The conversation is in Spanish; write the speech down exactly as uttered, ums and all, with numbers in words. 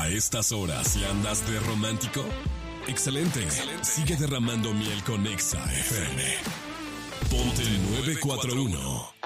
estas horas y andas de romántico. Excelente. Excelente. Sigue derramando miel con Exa F M. Ponte nueve cuatro uno.